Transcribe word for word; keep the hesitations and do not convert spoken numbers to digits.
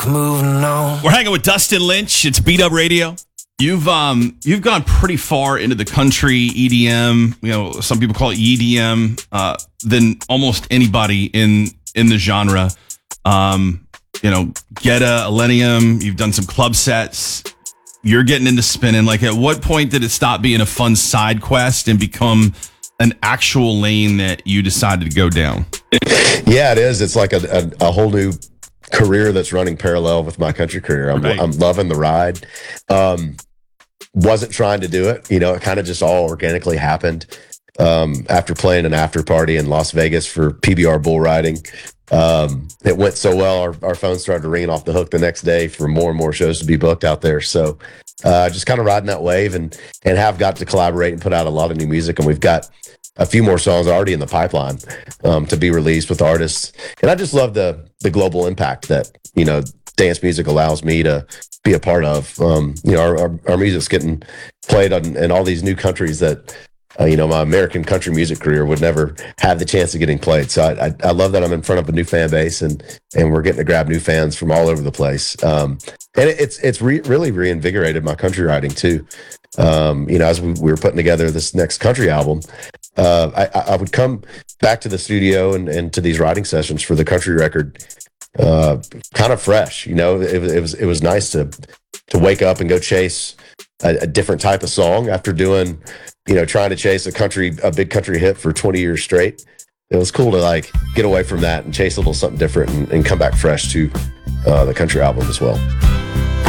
moving on. We're hanging with Dustin Lynch. It's Beat Up Radio. You've um you've gone pretty far into the country E D M. You know, some people call it E D M. Uh, than almost anybody in in the genre. Um, you know, Getta, Illenium. You've done some club sets. You're getting into spinning. Like, at what point did it stop being a fun side quest and become an actual lane that you decided to go down? Yeah, it is. It's like a, a, a whole new career that's running parallel with my country career. I'm, Right. I'm loving the ride. Um, wasn't trying to do it. You know, it kind of just all organically happened. Um, after playing an after party in Las Vegas for P B R bull riding, um, it went so well, our, our phones started ringing off the hook the next day for more and more shows to be booked out there. So uh, just kind of riding that wave, and and have got to collaborate and put out a lot of new music. And we've got a few more songs already in the pipeline um, to be released with artists. And I just love the the global impact that, you know, dance music allows me to be a part of. Um, you know, our, our, our music's getting played on, in all these new countries that, uh, you know, my American country music career would never have the chance of getting played. So I, I, I love that I'm in front of a new fan base, and and we're getting to grab new fans from all over the place. Um, and it, it's it's re- really reinvigorated my country writing too. Um, you know, as we, we were putting together this next country album, uh, I, I would come back to the studio and, and to these writing sessions for the country record, uh, kind of fresh. You know, it, it was it was nice to to wake up and go chase a, a different type of song after doing, you know, trying to chase a country a big country hit for twenty years straight. It was cool to like get away from that and chase a little something different, and, and come back fresh to uh, the country album as well.